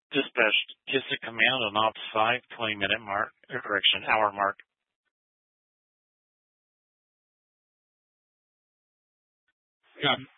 Dispatch gives a command on ops 5, 20-minute mark, hour mark. Yeah,